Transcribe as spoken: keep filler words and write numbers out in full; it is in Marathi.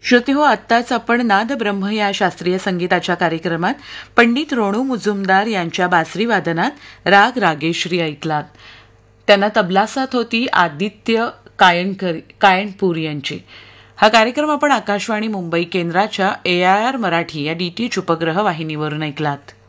श्रोते हो, आत्ताच आपण नाद ब्रह्म या शास्त्रीय संगीताच्या कार्यक्रमात पंडित रोणू मुजुमदार यांच्या बासरी वादनात राग रागेश्री ऐकलात. त्यांना तबलासात होती आदित्य कायणकर कायणपूर यांची. हा कार्यक्रम आपण आकाशवाणी मुंबई केंद्राच्या ए आय आर मराठी या डीटीएच उपग्रह वाहिनीवरून ऐकलात.